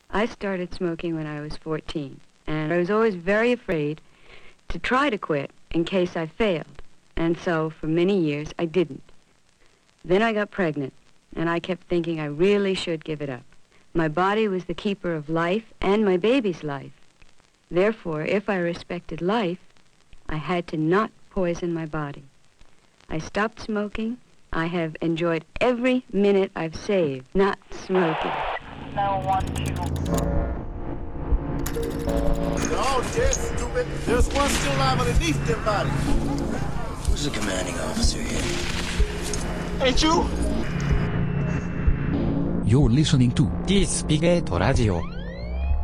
I started smoking when I was 14, and I was always very afraid to try to quit in case I failed, and so for many years I didn't. Then I got pregnant, and I kept thinking I really should give it up. My body was the keeper of life and my baby's life. Therefore, if I respected life, I had to not poison my body. I stopped smoking. I have enjoyed every minute I've saved not smoking. 912. They're all dead, stupid. There's one still alive underneath their bodies. Who's the commanding officer here? Ain't you? You're listening to T スピゲートラジオ